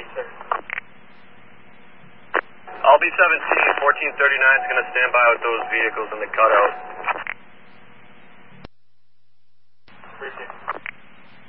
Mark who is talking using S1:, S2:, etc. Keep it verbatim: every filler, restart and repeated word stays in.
S1: sir.
S2: I'll be seventeen, fourteen thirty-nine is going to stand by with those vehicles in the cutout.
S1: Appreciate it.